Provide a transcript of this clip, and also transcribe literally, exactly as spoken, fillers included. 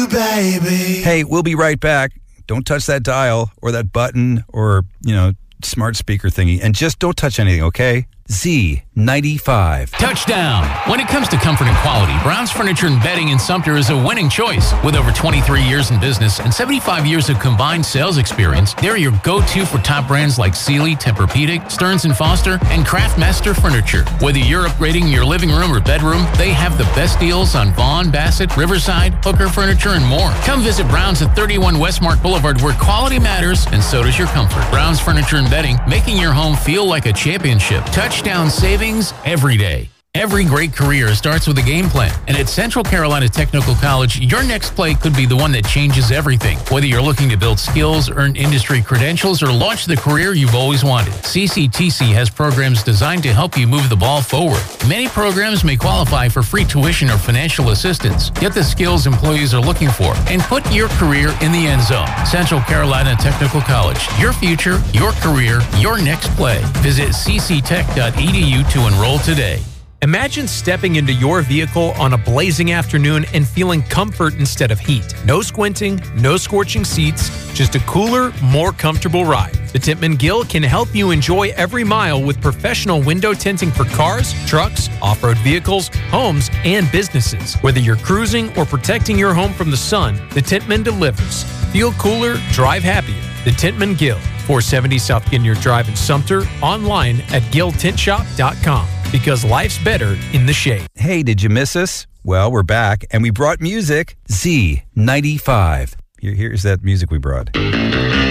you, baby. Hey, we'll be right back. Don't touch that dial or that button or, you know, smart speaker thingy. And just don't touch anything, okay? Z ninety-five. Touchdown! When it comes to comfort and quality, Brown's Furniture and Bedding in Sumter is a winning choice. With over twenty-three years in business and seventy-five years of combined sales experience, they're your go-to for top brands like Sealy, Tempur-Pedic, Stearns and Foster, and Craftmaster Furniture. Whether you're upgrading your living room or bedroom, they have the best deals on Vaughn, Bassett, Riverside, Hooker Furniture, and more. Come visit Brown's at thirty-one Westmark Boulevard, where quality matters and so does your comfort. Brown's Furniture and Bedding, making your home feel like a championship. Touchdown savings every day. Every great career starts with a game plan, and at Central Carolina Technical College, your next play could be the one that changes everything. Whether you're looking to build skills, earn industry credentials, or launch the career you've always wanted, C C T C has programs designed to help you move the ball forward. Many programs may qualify for free tuition or financial assistance. Get the skills employees are looking for and put your career in the end zone. Central Carolina Technical College, your future, your career, your next play. Visit c c tech dot e d u to enroll today. Imagine stepping into your vehicle on a blazing afternoon and feeling comfort instead of heat. No squinting, no scorching seats, just a cooler, more comfortable ride. The Titman Gill can help you enjoy every mile with professional window tinting for cars, trucks, off-road vehicles, homes, and businesses. Whether you're cruising or protecting your home from the sun, the Titman delivers. Feel cooler, drive happier. The Titman Gill, four seventy South Ginyard Drive in Sumter, online at gill tint shop dot com. Because life's better in the shade. Hey, did you miss us? Well, we're back, and we brought music. Z ninety-five. Here, here's that music we brought.